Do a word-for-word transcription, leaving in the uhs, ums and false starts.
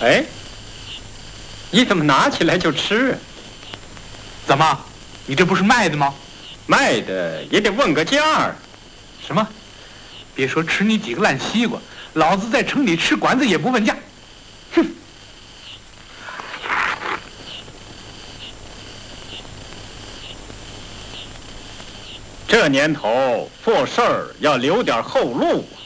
哎，你怎么拿起来就吃啊？ 怎么，你这不是卖的吗？ 卖的也得问个价儿。 什么？别说吃你几个烂西瓜，老子在城里吃馆子也不问价。哼！ 这年头做事儿要留点后路。